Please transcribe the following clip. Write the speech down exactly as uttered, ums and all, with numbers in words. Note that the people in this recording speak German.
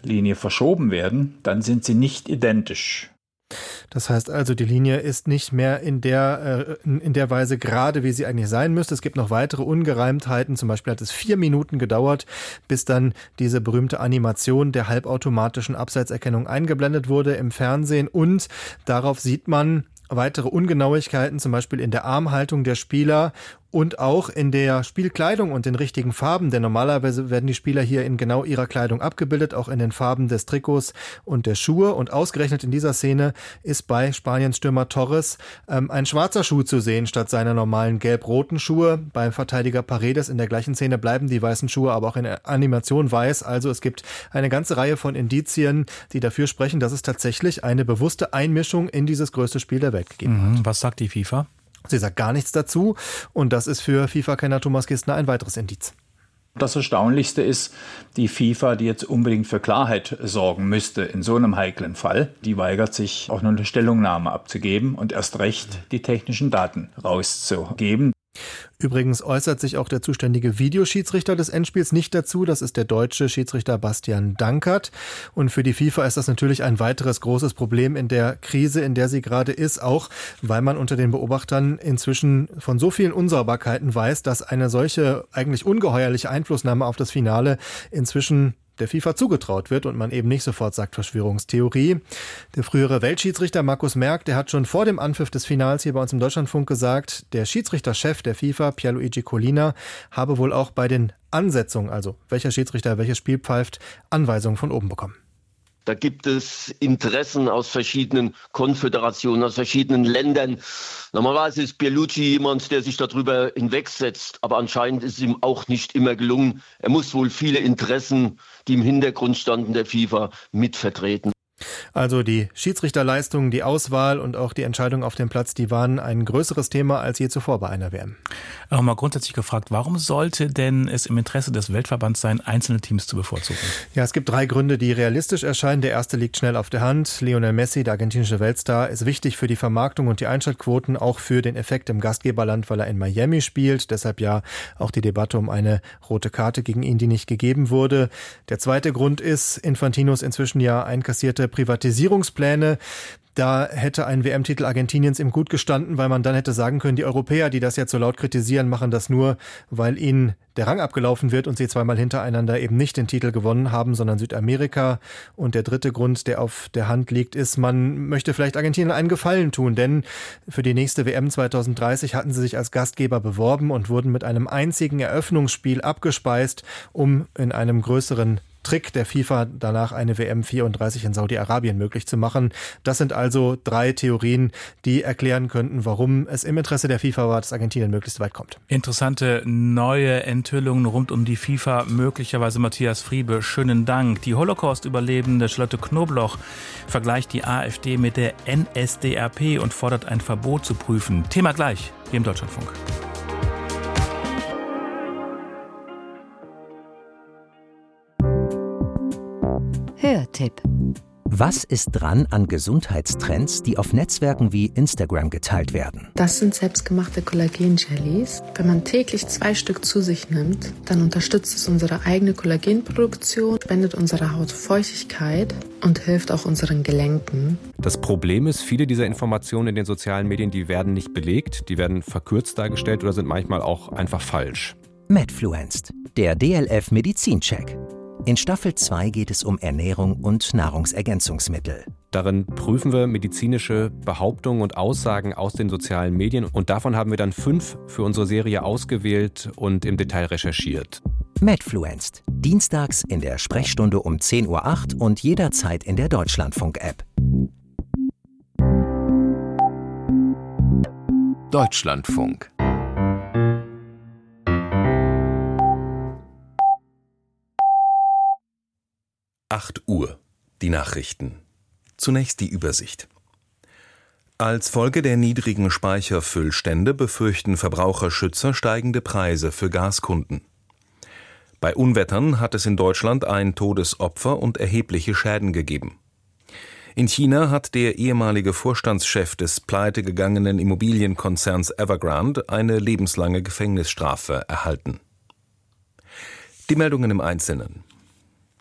Linie verschoben werden, dann sind sie nicht identisch. Das heißt also, die Linie ist nicht mehr in der, äh, in der Weise gerade, wie sie eigentlich sein müsste. Es gibt noch weitere Ungereimtheiten. Zum Beispiel hat es vier Minuten gedauert, bis dann diese berühmte Animation der halbautomatischen Abseitserkennung eingeblendet wurde im Fernsehen. Und darauf sieht man weitere Ungenauigkeiten, zum Beispiel in der Armhaltung der Spieler und auch in der Spielkleidung und den richtigen Farben, denn normalerweise werden die Spieler hier in genau ihrer Kleidung abgebildet, auch in den Farben des Trikots und der Schuhe. Und ausgerechnet in dieser Szene ist bei Spaniens Stürmer Torres ähm, ein schwarzer Schuh zu sehen statt seiner normalen gelb-roten Schuhe. Beim Verteidiger Paredes in der gleichen Szene bleiben die weißen Schuhe aber auch in der Animation weiß. Also es gibt eine ganze Reihe von Indizien, die dafür sprechen, dass es tatsächlich eine bewusste Einmischung in dieses größte Spiel der Welt gegeben hat. Mhm. Was sagt die FIFA? Sie sagt gar nichts dazu und das ist für FIFA-Kenner Thomas Kistner ein weiteres Indiz. Das Erstaunlichste ist, die FIFA, die jetzt unbedingt für Klarheit sorgen müsste in so einem heiklen Fall, die weigert sich auch nur eine Stellungnahme abzugeben und erst recht die technischen Daten rauszugeben. Übrigens äußert sich auch der zuständige Videoschiedsrichter des Endspiels nicht dazu. Das ist der deutsche Schiedsrichter Bastian Dankert. Und für die FIFA ist das natürlich ein weiteres großes Problem in der Krise, in der sie gerade ist. Auch weil man unter den Beobachtern inzwischen von so vielen Unsauberkeiten weiß, dass eine solche eigentlich ungeheuerliche Einflussnahme auf das Finale inzwischen der FIFA zugetraut wird und man eben nicht sofort sagt Verschwörungstheorie. Der frühere Weltschiedsrichter Markus Merck, der hat schon vor dem Anpfiff des Finals hier bei uns im Deutschlandfunk gesagt, der Schiedsrichterchef der FIFA, Pierluigi Collina, habe wohl auch bei den Ansetzungen, also welcher Schiedsrichter welches Spiel pfeift, Anweisungen von oben bekommen. Da gibt es Interessen aus verschiedenen Konföderationen, aus verschiedenen Ländern. Normalerweise ist Pierluigi jemand, der sich darüber hinwegsetzt, aber anscheinend ist es ihm auch nicht immer gelungen. Er muss wohl viele Interessen, die im Hintergrund standen, der FIFA mitvertreten. Also die Schiedsrichterleistung, die Auswahl und auch die Entscheidung auf dem Platz, die waren ein größeres Thema als je zuvor bei einer W M. Auch mal grundsätzlich gefragt, warum sollte denn es im Interesse des Weltverbands sein, einzelne Teams zu bevorzugen? Ja, es gibt drei Gründe, die realistisch erscheinen. Der erste liegt schnell auf der Hand. Lionel Messi, der argentinische Weltstar, ist wichtig für die Vermarktung und die Einschaltquoten, auch für den Effekt im Gastgeberland, weil er in Miami spielt. Deshalb ja auch die Debatte um eine rote Karte gegen ihn, die nicht gegeben wurde. Der zweite Grund ist Infantinos inzwischen ja einkassierte Privatisierungspläne. Da hätte ein W M-Titel Argentiniens ihm gut gestanden, weil man dann hätte sagen können, die Europäer, die das jetzt so laut kritisieren, machen das nur, weil ihnen der Rang abgelaufen wird und sie zweimal hintereinander eben nicht den Titel gewonnen haben, sondern Südamerika. Und der dritte Grund, der auf der Hand liegt, ist, man möchte vielleicht Argentinien einen Gefallen tun, denn für die nächste W M zwanzig dreißig hatten sie sich als Gastgeber beworben und wurden mit einem einzigen Eröffnungsspiel abgespeist, um in einem größeren Trick der FIFA danach eine W M vierunddreißig in Saudi-Arabien möglich zu machen. Das sind also drei Theorien, die erklären könnten, warum es im Interesse der FIFA war, dass Argentinien möglichst weit kommt. Interessante neue Enthüllungen rund um die FIFA, möglicherweise Matthias Friebe. Schönen Dank. Die Holocaust-Überlebende Charlotte Knobloch vergleicht die AfD mit der N S D A P und fordert ein Verbot zu prüfen. Thema gleich hier im Deutschlandfunk. Hörtipp. Was ist dran an Gesundheitstrends, die auf Netzwerken wie Instagram geteilt werden? Das sind selbstgemachte Kollagen-Jellies. Wenn man täglich zwei Stück zu sich nimmt, dann unterstützt es unsere eigene Kollagenproduktion, spendet unserer Haut Feuchtigkeit und hilft auch unseren Gelenken. Das Problem ist, viele dieser Informationen in den sozialen Medien, die werden nicht belegt, die werden verkürzt dargestellt oder sind manchmal auch einfach falsch. Medfluenced, der D L F-Medizincheck. In Staffel zwei geht es um Ernährung und Nahrungsergänzungsmittel. Darin prüfen wir medizinische Behauptungen und Aussagen aus den sozialen Medien und davon haben wir dann fünf für unsere Serie ausgewählt und im Detail recherchiert. Medfluenced, dienstags in der Sprechstunde um zehn Uhr acht und jederzeit in der Deutschlandfunk-App. Deutschlandfunk. acht Uhr. Die Nachrichten. Zunächst die Übersicht. Als Folge der niedrigen Speicherfüllstände befürchten Verbraucherschützer steigende Preise für Gaskunden. Bei Unwettern hat es in Deutschland ein Todesopfer und erhebliche Schäden gegeben. In China hat der ehemalige Vorstandschef des pleitegegangenen Immobilienkonzerns Evergrande eine lebenslange Gefängnisstrafe erhalten. Die Meldungen im Einzelnen.